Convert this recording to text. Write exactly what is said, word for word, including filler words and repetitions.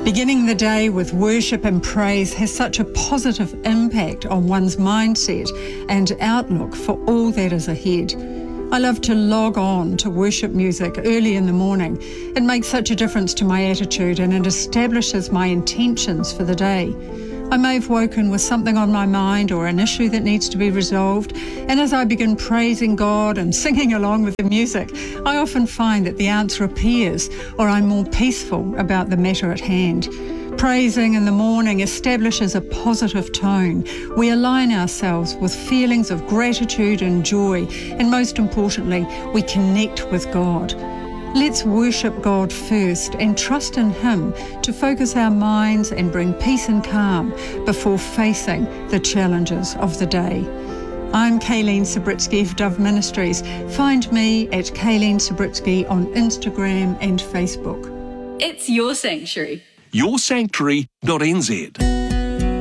Beginning the day with worship and praise has such a positive impact on one's mindset and outlook for all that is ahead. I love to log on to worship music early in the morning. It makes such a difference to my attitude and it establishes my intentions for the day. I may have woken with something on my mind or an issue that needs to be resolved, and as I begin praising God and singing along with the music, I often find that the answer appears or I'm more peaceful about the matter at hand. Praising in the morning establishes a positive tone. We align ourselves with feelings of gratitude and joy, and most importantly, we connect with God. Let's worship God first and trust in Him to focus our minds and bring peace and calm before facing the challenges of the day. I'm Kayleen Sabritsky of Dove Ministries. Find me at Kayleen Sabritsky on Instagram and Facebook. It's your sanctuary. your sanctuary dot n z